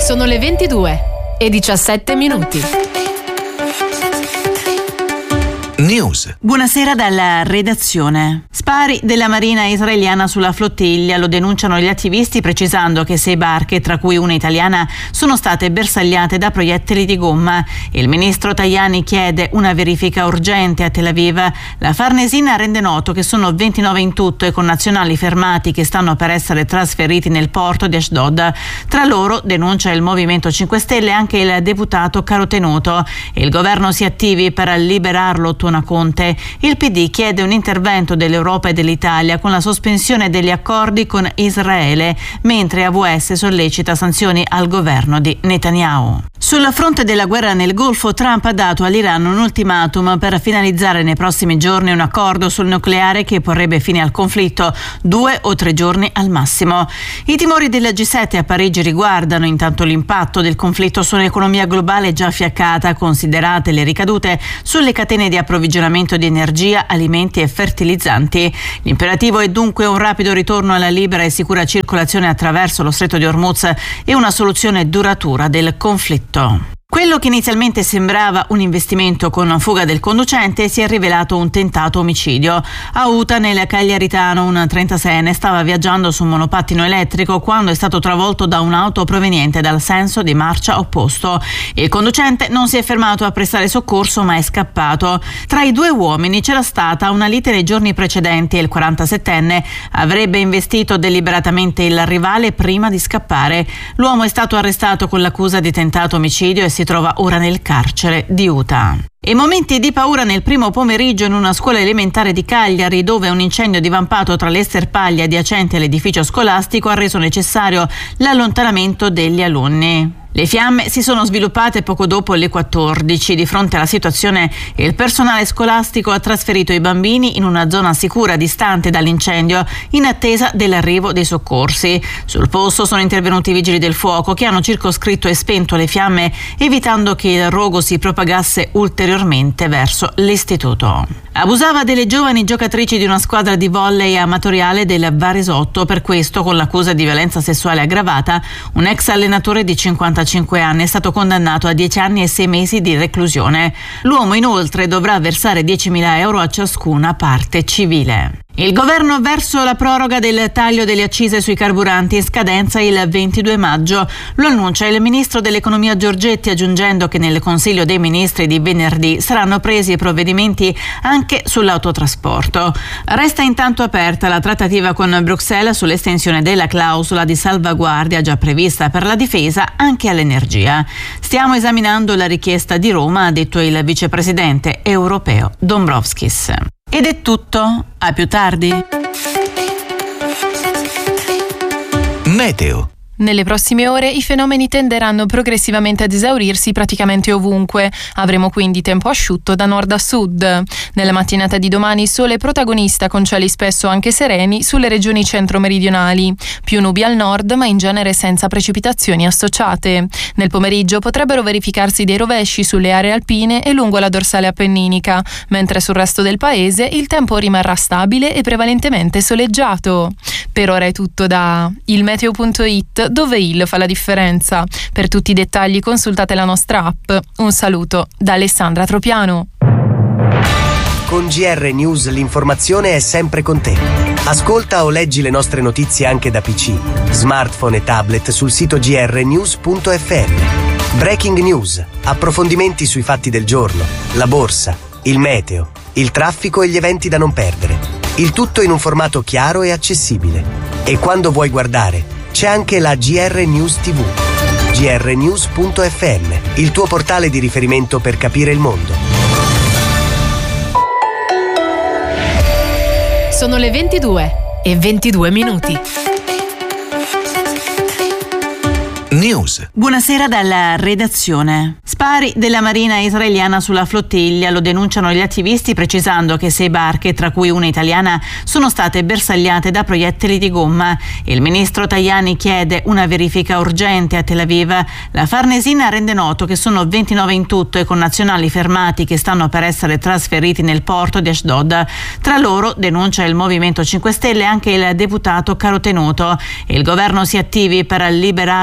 Sono le 22:17. News. Buonasera dalla redazione. Spari della Marina israeliana sulla flottiglia, lo denunciano gli attivisti, precisando che 6 barche, tra cui una italiana, sono state bersagliate da proiettili di gomma. Il ministro Tajani chiede una verifica urgente a Tel Aviv. La Farnesina rende noto che sono 29 in tutto i connazionali fermati che stanno per essere trasferiti nel porto di Ashdod. Tra loro, denuncia il Movimento 5 Stelle, anche il deputato Carotenuto. Il governo si attivi per liberarlo, tuona Conte. Il PD chiede un intervento dell'Europa e dell'Italia con la sospensione degli accordi con Israele, mentre AWS sollecita sanzioni al governo di Netanyahu. Sul fronte della guerra nel Golfo, Trump ha dato all'Iran un ultimatum per finalizzare nei prossimi giorni un accordo sul nucleare che porrebbe fine al conflitto, 2 o 3 giorni al massimo. I timori della G7 a Parigi riguardano intanto l'impatto del conflitto su un'economia globale già fiaccata, considerate le ricadute sulle catene di approvvigionamento di energia, alimenti e fertilizzanti. L'imperativo è dunque un rapido ritorno alla libera e sicura circolazione attraverso lo Stretto di Hormuz e una soluzione duratura del conflitto. Quello che inizialmente sembrava un investimento con fuga del conducente si è rivelato un tentato omicidio. A Uta, nel Cagliaritano, un 36enne stava viaggiando su un monopattino elettrico quando è stato travolto da un'auto proveniente dal senso di marcia opposto. Il conducente non si è fermato a prestare soccorso, ma è scappato. Tra i 2 uomini c'era stata una lite nei giorni precedenti e il 47enne avrebbe investito deliberatamente il rivale prima di scappare. L'uomo è stato arrestato con l'accusa di tentato omicidio e si trova ora nel carcere di Uta. E momenti di paura nel primo pomeriggio in una scuola elementare di Cagliari, dove un incendio divampato tra le sterpaglie adiacenti all'edificio scolastico ha reso necessario l'allontanamento degli alunni. Le fiamme si sono sviluppate poco dopo le 14. Di fronte alla situazione, il personale scolastico ha trasferito i bambini in una zona sicura distante dall'incendio in attesa dell'arrivo dei soccorsi. Sul posto sono intervenuti i vigili del fuoco che hanno circoscritto e spento le fiamme, evitando che il rogo si propagasse ulteriormente verso l'istituto. Abusava delle giovani giocatrici di una squadra di volley amatoriale del Varesotto. Per questo, con l'accusa di violenza sessuale aggravata, un ex allenatore di 55 anni è stato condannato a 10 anni e 6 mesi di reclusione. L'uomo inoltre dovrà versare 10.000 euro a ciascuna parte civile. Il governo verso la proroga del taglio delle accise sui carburanti in scadenza il 22 maggio. Lo annuncia il ministro dell'economia Giorgetti, aggiungendo che nel Consiglio dei Ministri di venerdì saranno presi i provvedimenti anche sull'autotrasporto. Resta intanto aperta la trattativa con Bruxelles sull'estensione della clausola di salvaguardia già prevista per la difesa anche all'energia. Stiamo esaminando la richiesta di Roma, ha detto il vicepresidente europeo Dombrovskis. Ed è tutto, a più tardi. Meteo. Nelle prossime ore i fenomeni tenderanno progressivamente ad esaurirsi praticamente ovunque. Avremo quindi tempo asciutto da nord a sud. Nella mattinata di domani sole protagonista con cieli spesso anche sereni sulle regioni centro-meridionali. Più nubi al nord, ma in genere senza precipitazioni associate. Nel pomeriggio potrebbero verificarsi dei rovesci sulle aree alpine e lungo la dorsale appenninica, mentre sul resto del paese il tempo rimarrà stabile e prevalentemente soleggiato. Per ora è tutto da ilmeteo.it, dove il fa la differenza. Per tutti i dettagli consultate la nostra app. Un saluto da Alessandra Tropiano. Con GR News l'informazione è sempre con te. Ascolta o leggi le nostre notizie anche da PC, smartphone e tablet sul sito grnews.fm. Breaking news, approfondimenti sui fatti del giorno, la borsa, il meteo, il traffico e gli eventi da non perdere. Il tutto in un formato chiaro e accessibile. E quando vuoi guardare, c'è anche la GR News TV. grnews.fm, il tuo portale di riferimento per capire il mondo. Sono le 22:22. News. Buonasera dalla redazione. Spari della Marina israeliana sulla flottiglia, lo denunciano gli attivisti, precisando che 6 barche, tra cui una italiana, sono state bersagliate da proiettili di gomma. Il ministro Tajani chiede una verifica urgente a Tel Aviv. La Farnesina rende noto che sono 29 in tutto i connazionali fermati che stanno per essere trasferiti nel porto di Ashdod. Tra loro, denuncia il Movimento 5 Stelle, anche il deputato Carotenuto. Il governo si attivi per liberarlo, tuona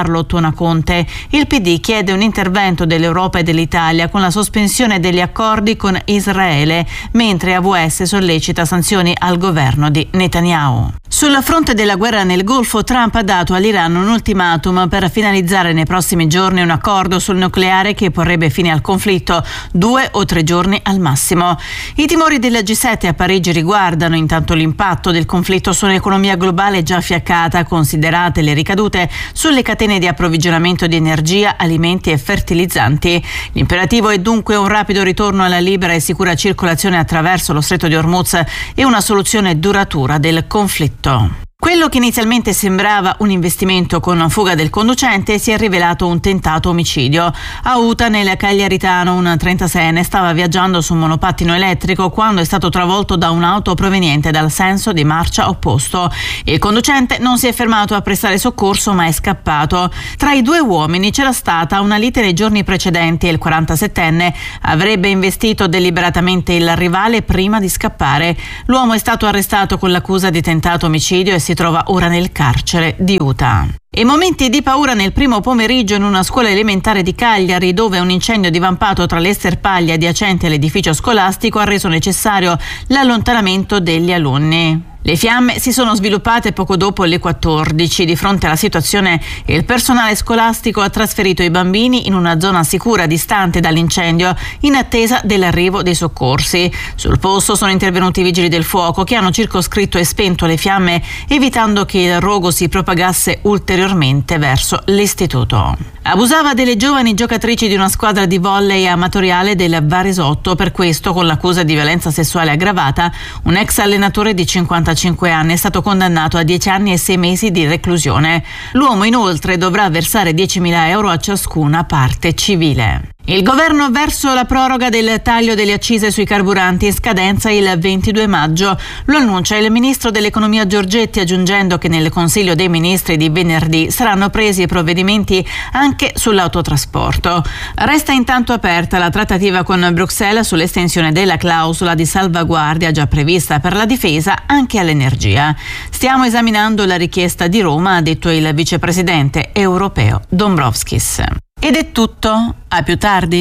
zona Conte. Il PD chiede un intervento dell'Europa e dell'Italia con la sospensione degli accordi con Israele, mentre AVS sollecita sanzioni al governo di Netanyahu. Sul fronte della guerra nel Golfo, Trump ha dato all'Iran un ultimatum per finalizzare nei prossimi giorni un accordo sul nucleare che porrebbe fine al conflitto, 2 o 3 giorni al massimo. I timori della G7 a Parigi riguardano intanto l'impatto del conflitto su un'economia globale già fiaccata, considerate le ricadute sulle catene di approvvigionamento di energia, alimenti e fertilizzanti. L'imperativo è dunque un rapido ritorno alla libera e sicura circolazione attraverso lo Stretto di Hormuz e una soluzione duratura del conflitto. Quello che inizialmente sembrava un investimento con fuga del conducente si è rivelato un tentato omicidio. A Uta, nel Cagliaritano, un 36enne stava viaggiando su un monopattino elettrico quando è stato travolto da un'auto proveniente dal senso di marcia opposto. Il conducente non si è fermato a prestare soccorso ma è scappato. Tra i due uomini c'era stata una lite nei giorni precedenti e il 47enne avrebbe investito deliberatamente il rivale prima di scappare. L'uomo è stato arrestato con l'accusa di tentato omicidio e si trova ora nel carcere di Uta. E momenti di paura nel primo pomeriggio in una scuola elementare di Cagliari, dove un incendio divampato tra le sterpaglie adiacenti all'edificio scolastico ha reso necessario l'allontanamento degli alunni. Le fiamme si sono sviluppate poco dopo le 14. Di fronte alla situazione, il personale scolastico ha trasferito i bambini in una zona sicura distante dall'incendio in attesa dell'arrivo dei soccorsi. Sul posto sono intervenuti i vigili del fuoco che hanno circoscritto e spento le fiamme, evitando che il rogo si propagasse ulteriormente verso l'istituto. Abusava delle giovani giocatrici di una squadra di volley amatoriale del Varesotto. Per questo, con l'accusa di violenza sessuale aggravata, un ex allenatore di 55 anni è stato condannato a 10 anni e 6 mesi di reclusione. L'uomo inoltre dovrà versare 10.000 euro a ciascuna parte civile. Il governo verso la proroga del taglio delle accise sui carburanti in scadenza il 22 maggio. Lo annuncia il ministro dell'economia Giorgetti, aggiungendo che nel Consiglio dei Ministri di venerdì saranno presi provvedimenti anche sull'autotrasporto. Resta intanto aperta la trattativa con Bruxelles sull'estensione della clausola di salvaguardia già prevista per la difesa anche all'energia. Stiamo esaminando la richiesta di Roma, ha detto il vicepresidente europeo Dombrovskis. Ed è tutto, a più tardi.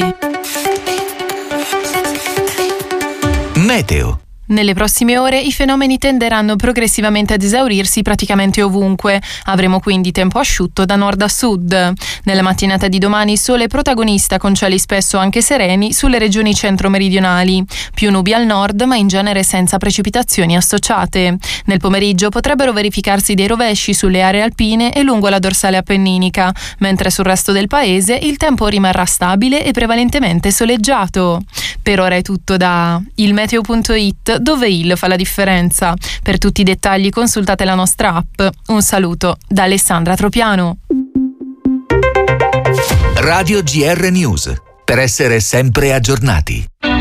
Meteo. Nelle prossime ore i fenomeni tenderanno progressivamente ad esaurirsi praticamente ovunque. Avremo quindi tempo asciutto da nord a sud. Nella mattinata di domani sole protagonista con cieli spesso anche sereni sulle regioni centro-meridionali. Più nubi al nord ma in genere senza precipitazioni associate. Nel pomeriggio potrebbero verificarsi dei rovesci sulle aree alpine e lungo la dorsale appenninica, mentre sul resto del paese il tempo rimarrà stabile e prevalentemente soleggiato. Per ora è tutto da ilmeteo.it, dove il fa la differenza. Per tutti i dettagli consultate la nostra app. Un saluto da Alessandra Tropiano. Radio GR News, per essere sempre aggiornati.